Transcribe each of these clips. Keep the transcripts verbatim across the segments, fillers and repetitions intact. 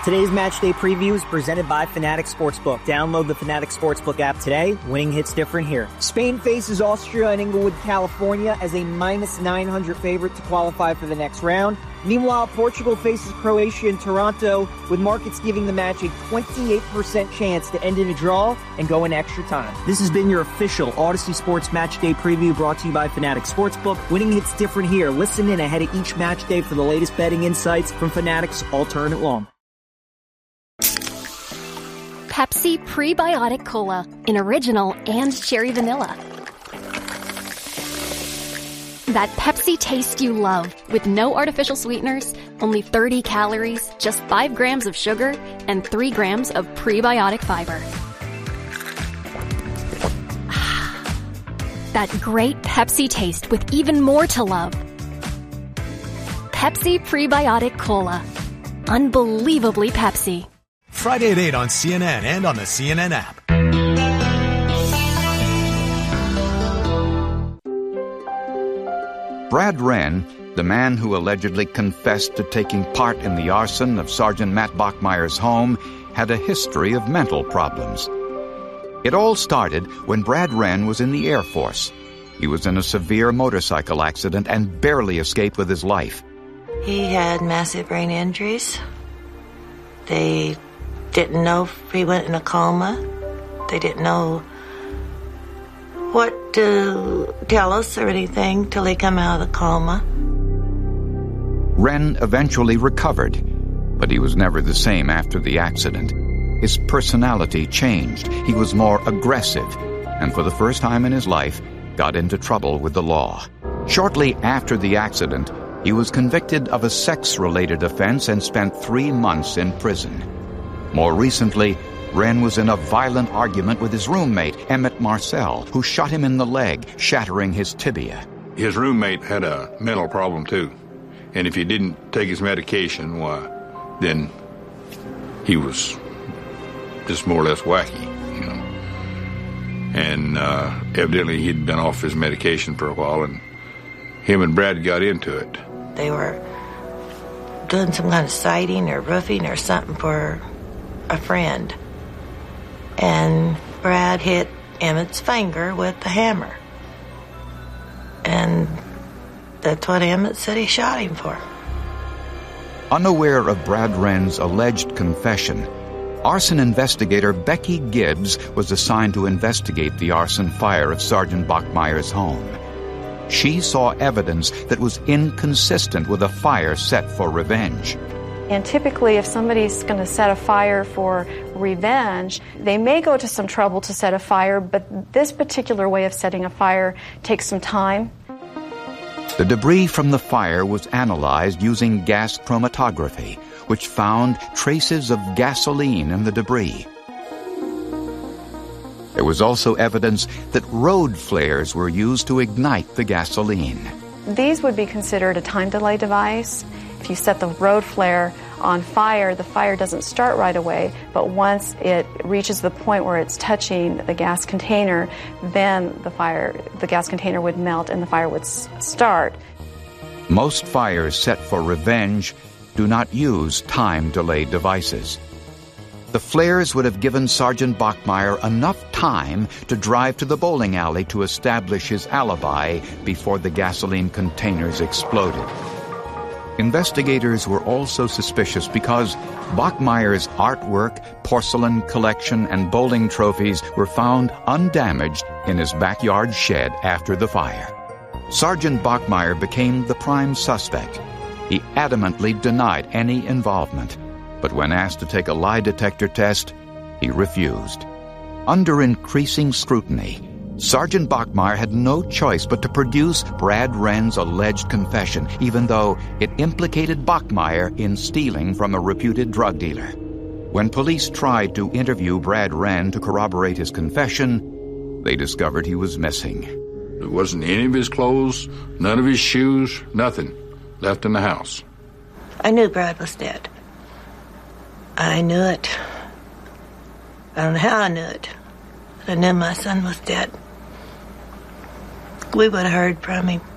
Today's match day preview is presented by Fanatics Sportsbook. Download the Fanatics Sportsbook app today. Winning hits different here. Spain faces Austria in Inglewood, California as a minus nine hundred favorite to qualify for the next round. Meanwhile, Portugal faces Croatia in Toronto, with markets giving the match a twenty-eight percent chance to end in a draw and go in extra time. This has been your official Odyssey Sports Match Day preview brought to you by Fanatics Sportsbook. Winning hits different here. Listen in ahead of each match day for the latest betting insights from Fanatics all tournament long. Pepsi Prebiotic Cola in original and cherry vanilla. That Pepsi taste you love, with no artificial sweeteners, only thirty calories, just five grams of sugar, and three grams of prebiotic fiber. That great Pepsi taste with even more to love. Pepsi Prebiotic Cola. Unbelievably Pepsi. Friday at eight on C N N and on the C N N app. Brad Wren, the man who allegedly confessed to taking part in the arson of Sergeant Matt Bachmeier's home, had a history of mental problems. It all started when Brad Wren was in the Air Force. He was in a severe motorcycle accident and barely escaped with his life. He had massive brain injuries. They didn't know if he went in a coma. They didn't know what to tell us or anything till he come out of the coma. Wren eventually recovered, but he was never the same after the accident. His personality changed. He was more aggressive, and for the first time in his life, got into trouble with the law. Shortly after the accident, he was convicted of a sex-related offense and spent three months in prison. More recently, Wren was in a violent argument with his roommate, Emmett Marcel, who shot him in the leg, shattering his tibia. His roommate had a mental problem, too. And if he didn't take his medication, why, then he was just more or less wacky, you know. And uh, evidently he'd been off his medication for a while, and him and Brad got into it. They were doing some kind of siding or roofing or something for a friend. And Brad hit Emmett's finger with the hammer. And that's what Emmett said he shot him for. Unaware of Brad Wren's alleged confession, arson investigator Becky Gibbs was assigned to investigate the arson fire of Sergeant Bachmeier's home. She saw evidence that was inconsistent with a fire set for revenge. And typically, if somebody's going to set a fire for revenge, they may go to some trouble to set a fire, but this particular way of setting a fire takes some time. The debris from the fire was analyzed using gas chromatography, which found traces of gasoline in the debris. There was also evidence that road flares were used to ignite the gasoline. These would be considered a time delay device. If you set the road flare on fire, the fire doesn't start right away, but once it reaches the point where it's touching the gas container, then the fire, the gas container would melt and the fire would s- start. Most fires set for revenge do not use time delay devices. The flares would have given Sergeant Bachmeier enough time to drive to the bowling alley to establish his alibi before the gasoline containers exploded. Investigators were also suspicious because Bachmeier's artwork, porcelain collection, and bowling trophies were found undamaged in his backyard shed after the fire. Sergeant Bachmeier became the prime suspect. He adamantly denied any involvement, but when asked to take a lie detector test, he refused. Under increasing scrutiny, Sergeant Bachmeier had no choice but to produce Brad Wren's alleged confession, even though it implicated Bachmeier in stealing from a reputed drug dealer. When police tried to interview Brad Wren to corroborate his confession, they discovered he was missing. There wasn't any of his clothes, none of his shoes, nothing left in the house. I knew Brad was dead. I knew it. I don't know how I knew it, but I knew my son was dead. We would have heard from him.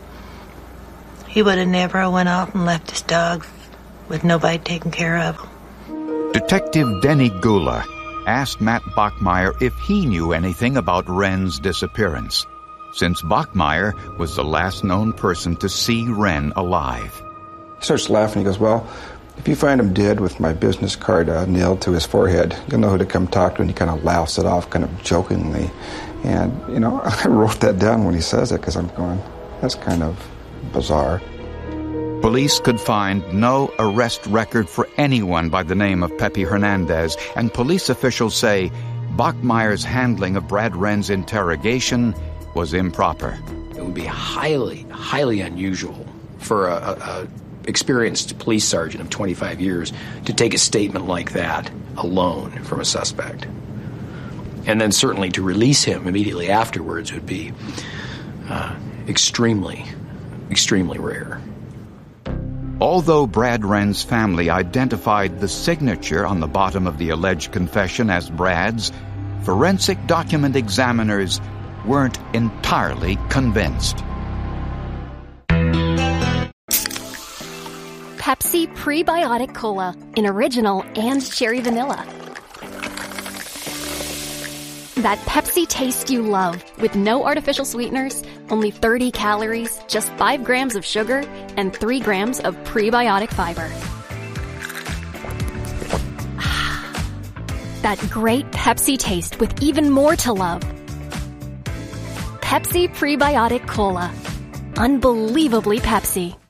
He would have never went off and left his dogs with nobody taking care of them. Detective Denny Gula asked Matt Bachmeyer if he knew anything about Wren's disappearance, since Bachmeyer was the last known person to see Wren alive. He starts laughing. He goes, well, if you find him dead with my business card uh, nailed to his forehead, you'll know who to come talk to. And he kind of laughs it off kind of jokingly. And, you know, I wrote that down when he says it because I'm going, that's kind of bizarre. Police could find no arrest record for anyone by the name of Pepe Hernandez, and police officials say Bachmeyer's handling of Brad Wren's interrogation was improper. It would be highly, highly unusual for a, a, a experienced police sergeant of twenty-five years to take a statement like that alone from a suspect. And then certainly to release him immediately afterwards would be uh, extremely, extremely rare. Although Brad Wren's family identified the signature on the bottom of the alleged confession as Brad's, forensic document examiners weren't entirely convinced. Pepsi Prebiotic Cola in original and cherry vanilla. That Pepsi taste you love, with no artificial sweeteners, only thirty calories, just five grams of sugar, and three grams of prebiotic fiber. That great Pepsi taste with even more to love. Pepsi Prebiotic Cola. Unbelievably Pepsi.